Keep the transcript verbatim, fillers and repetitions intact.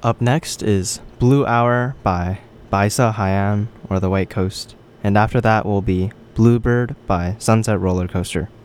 Up next is Blue Hour by Baisa Haiyan or The White Coast, and after that will be Bluebird by Sunset Roller Coaster.